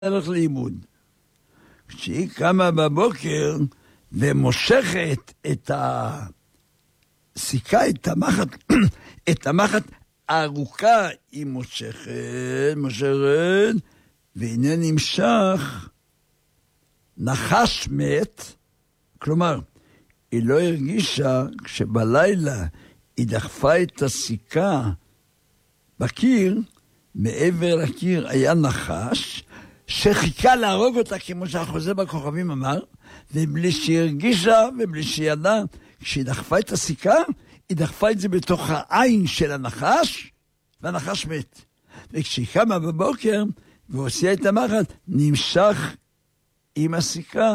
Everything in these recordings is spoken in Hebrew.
הלך לאימון. כשהיא קמה בבוקר ומושכת את הסיכה, את המחט הארוכה, היא מושכת, והנה נמשך נחש מת. כלומר, היא לא הרגישה כשבלילה היא דחפה את הסיכה בקיר, מעבר לקיר היה נחש שחיכה להרוג אותה, כמו שהחוזה בכוכבים אמר, ובלי שהיא הרגישה ובלי שהיא ידעה, כשהיא דחפה את הסיכה, היא דחפה את זה בתוך העין של הנחש, והנחש מת. וכשהיא קמה בבוקר והוציאה את המחט, נמשך עם הסיכה,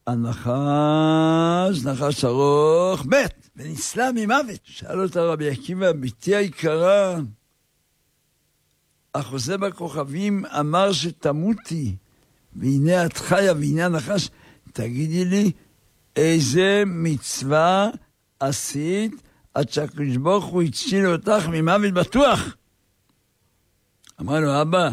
נחש ארוך, מת, ונסלה ממוות. שאל אותה רבי עקיבא, ביתי היקרה, החוזה בכוכבים אמר שתמותי, והנה את חיה והנה הנחש, תגידי לי, איזה מצווה עשית עד שהקדוש ברוך הוא הציל אותך ממוות בטוח? אמר לו, אבא,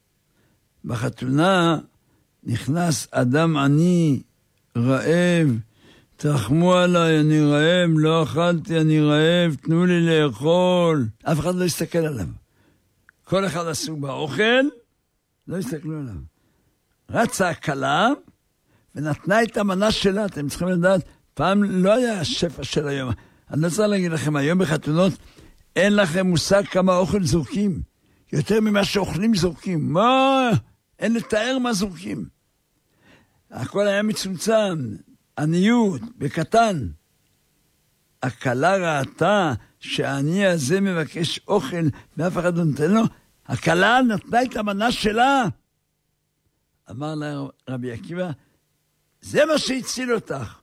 בחתונה נכנס אדם עני, רעב, תרחמו עליי, אני רעב, לא אכלתי, אני רעב, תנו לי לאכול. אף אחד לא יסתכל עליו. כל אחד עסוק באוכל, לא יסתכלו עליו. רצה הכלה ונתנה את המנה שלה. אתם צריכים לדעת, פעם לא היה השפע של היום. אני לא צריך להגיד לכם, היום בחתונות אין לכם מושג כמה אוכל זורקים. יותר ממה שאוכלים זורקים. מה? אין לתאר מה זורקים. הכל היה מצומצם, עניות, בקטן. הכלה ראתה שהעני הזה מבקש אוכל ואף אחד לא נותן לו. הכלה נתנה את המנה שלה. אמר לה רבי עקיבא, זה מה שהציל אותך.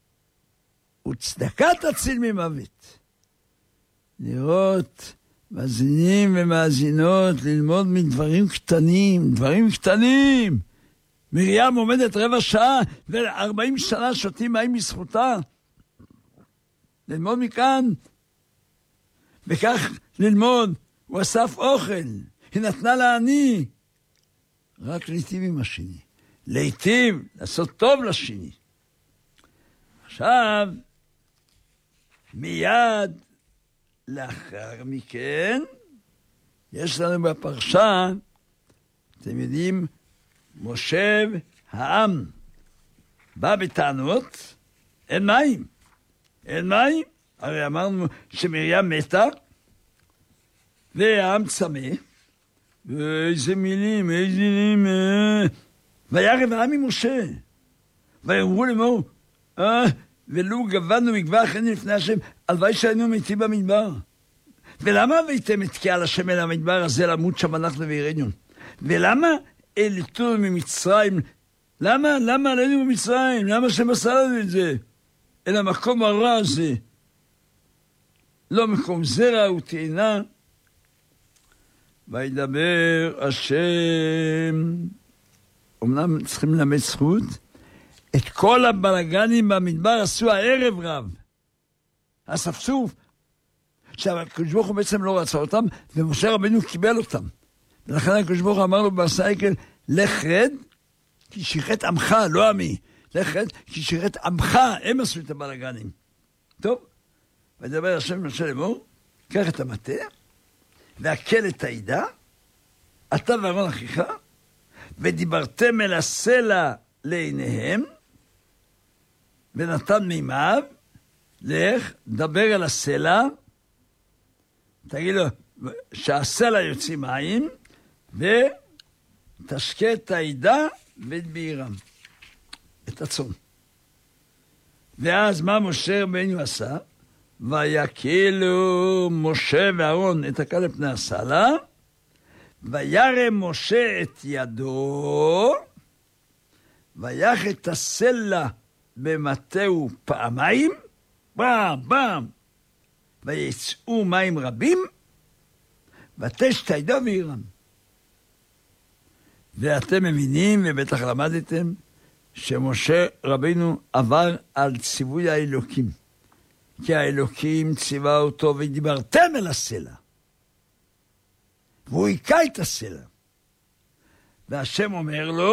וצדקה תציל ממוות. לראות מאזינים ומאזינות, ללמוד מדברים קטנים, דברים קטנים. מרים עומדת רבע שעה ו40 שנה שותים מים בזכותה. ללמוד מכאן. וכך ללמוד, הוא אסף אוכל, היא נתנה לעני. רק להיטיב עם השני. להיטיב, לעשות טוב לשני. עכשיו, מיד לאחר מכן, יש לנו בפרשה, אתם יודעים, משה העם בא בטענות, אין מים. אין מים, הרי אמרנו שמרים מתה, והעם צמא, ואיזה מילים, וירא העם ממשה, ויאמרו לאמור, ולו גבנו מגבע אחרינו לפני השם, הלוואי שהיינו מתים במדבר. ולמה הבאתם את קהל השם אל המדבר הזה למות שם אנחנו ויראנו? ולמה העליתו ממצרים? למה עלינו במצרים? למה שמסר לנו את זה? אל המקום הרע הזה. לא מקום זרע ותאנה. וידבר השם. אמנם צריכים ללמד זכות. את כל הבלגנים במדבר עשו הערב רב. הספסוף. שהקדוש ברוך הוא בעצם לא רצה אותם, ומשה רבנו קיבל אותם. ולכן הקדוש ברוך הוא אמר לו בסייקל, לך רד, כי שירת עמך, לא עמי. לך רד, כי שירת עמך, הם עשו את הבלגנים. טוב, וידבר השם משה לאמור, קח את המטה, והקל את העידה, אתה ואהרון אחיך, ודיברתם אל הסלע לעיניהם, ונתן מימיו, לך, דבר אל הסלע, תגיד לו, שהסלע יוציא מים, ותשקה את העידה ואת בעירם, את הצום. ואז מה משה רבנו עשה? ויקלו משה ואהרון את הקל לפני הסלע, וירם משה את ידו, ויח את הסלע במטהו פעמיים, פעם, ויצאו מים רבים, ותשת העידה ועירם. ואתם מבינים, ובטח למדתם, שמשה רבינו עבר על ציווי האלוקים. כי האלוקים ציווה אותו, ודיברתם אל הסלע. והוא היקע את הסלע. והשם אומר לו,